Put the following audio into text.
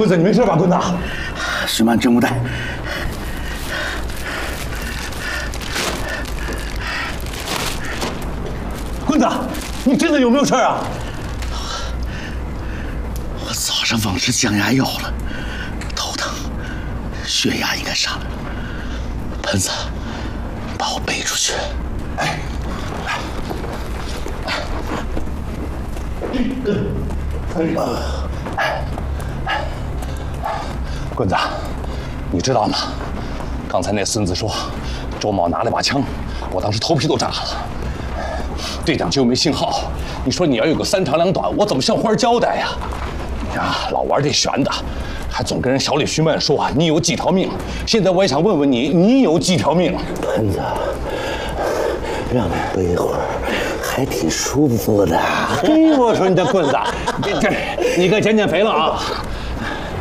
棍子，你没事吧？棍子， 徐曼真无带。 棍子，你真的有没有事啊？ 我早上忘吃降压药了，头疼，血压应该上来了。盆子，把我背出去。哎， 棍子，你知道吗？刚才那孙子说，周茂拿了把枪，我当时头皮都炸了。队长就没信号，你说你要有个3长2短，我怎么向花交代呀？呀，老玩这悬的，还总跟人小李徐曼说你有几条命。现在我也想问问你，你有几条命？ 盆子，让你背一会儿，还挺舒服的。 嘿，我说你这棍子，你该减肥了啊！